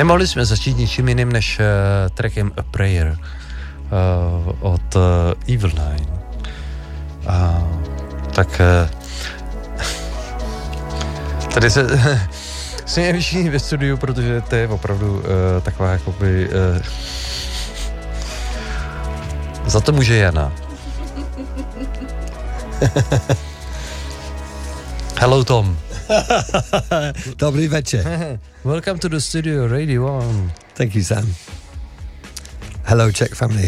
Nemohli jsme začít ničím jiným než trackem A Prayer od Evil Nine. Tak tady se mě vyšší ve studiu, protože to je opravdu taková jakoby za to může Jana. Hello Tom. Dobrý večer. Welcome to the studio, Radio 1. Thank you, Sam. Hello, Czech family.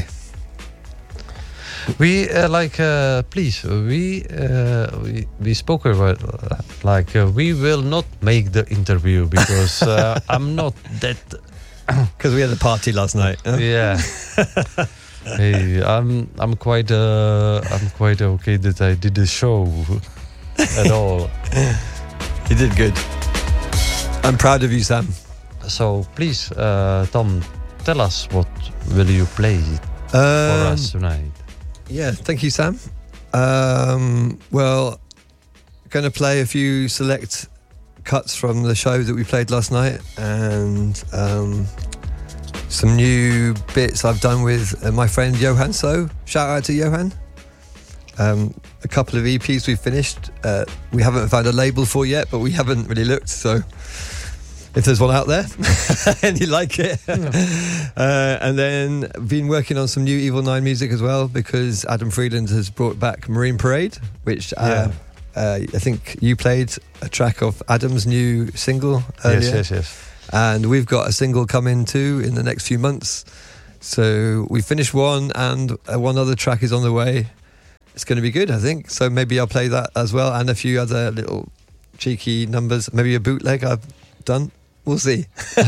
We please. We spoke about we will not make the interview because I'm not that. Because we had a party last night. Huh? Yeah. Hey, I'm quite okay that I did the show at all. You did good. I'm proud of you, Sam. So please, Tom, tell us what will you play for us tonight? Yeah, thank you, Sam. Well, going to play a few select cuts from the show that we played last night, and some new bits I've done with my friend Johan. So shout out to Johan. A couple of EPs we've finished. We haven't found a label for yet, but we haven't really looked. So if there's one out there and you like it. And then been working on some new Evil Nine music as well, because Adam Freeland has brought back Marine Parade, which I think you played a track of Adam's new single earlier. Yes. And we've got a single coming too in the next few months. So we finished one, and one other track is on the way. It's going to be good, I think. So maybe I'll play that as well, and a few other little cheeky numbers. Maybe a bootleg I've done. We'll see.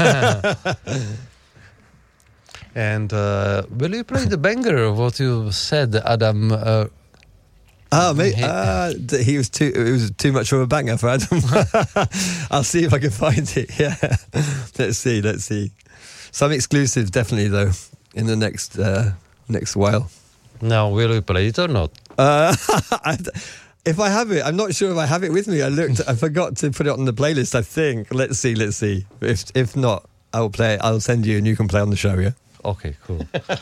And will you play the banger of what you said, Adam? It was too much of a banger for Adam. I'll see if I can find it. Yeah, let's see. Some exclusives definitely though in the next while. Now, will you play it or not? If I have it, I'm not sure if I have it with me. I forgot to put it on the playlist, I think. Let's see. If not, I'll play it. I'll send you and you can play on the show, yeah? Okay, cool.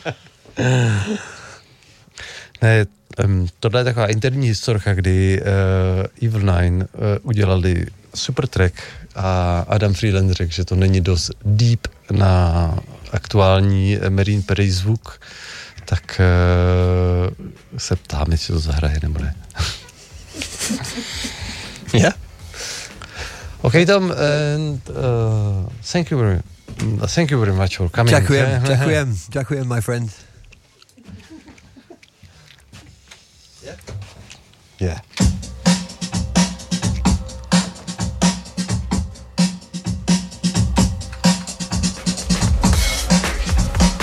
Ne, tohle je taková interní historka, kdy Evil Nine udělali super track a Adam Freeland řekl, že to není dost deep na aktuální Marine Parade zvuk, tak se ptám, jestli to zahraje nebo ne. Yeah. Okay, Tom, and thank you very much for coming. Ďakujem, my friend. Yeah.